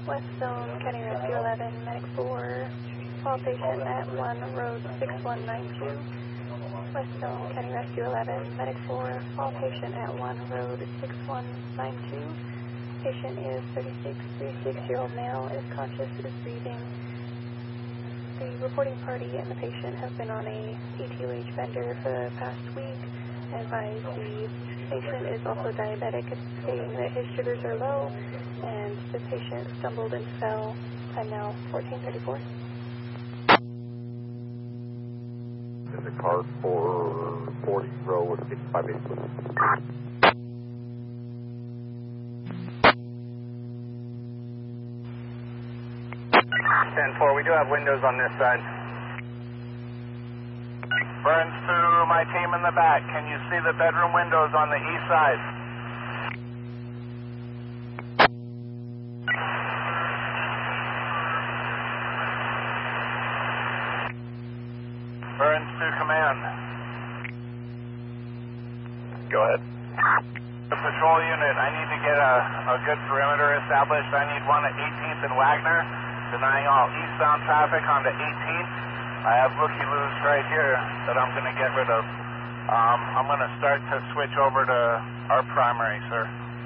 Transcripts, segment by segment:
West Zone, County Rescue 11, Medic 4, call patient at 1, road 6192. West Zone, County Rescue 11, Medic 4, call patient at 1, road 6192. Patient is 36-year-old male, is conscious, is breathing. The reporting party and the patient have been on a ETOH bender for the past week. Advise the patient is also diabetic, stating that his sugars are low, and the patient stumbled and fell. Time now 14:34. In the car for 40 row 65 please. 10-4, we do have windows on this side. Burns to my team in the back. Can you see the bedroom windows on the east side? Burns to command. Go ahead. The patrol unit, I need to get a good perimeter established. I need one at 18th and Wagner, denying all eastbound traffic onto 18th. I have looky-loos right here that I'm going to get rid of. I'm going to start to switch over to our primary, sir.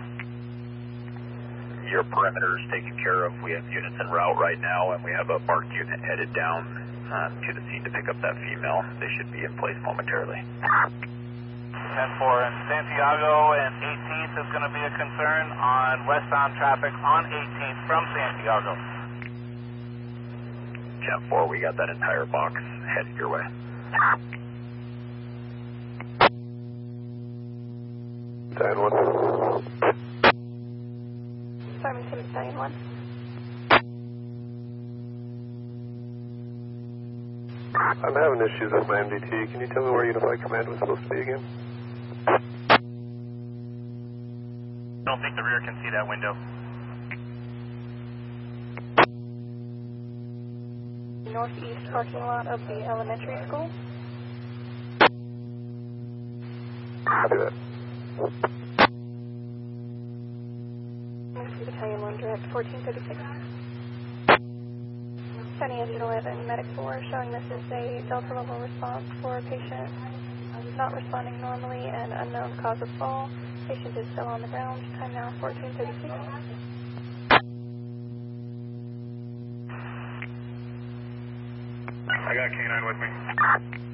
Your perimeter is taken care of. We have units en route right now, and we have a BARC unit headed down to the scene to pick up that female. They should be in place momentarily. 10-4, and Santiago and 18th is going to be a concern on westbound traffic on 18th from Santiago. 10-4, we got that entire box headed your way. Diane 1. Farmington, Diane 1. I'm having issues with my MDT. Can you tell me where Unified Command was supposed to be again? I don't think the rear can see that window. Northeast parking lot of the elementary school. Copy that. Battalion 1, direct 1436. County Engine 11, Medic 4, showing this is a Delta level response for a patient not responding normally and unknown cause of fall. Patient is still on the ground. Time now 1436. I got K9 with me.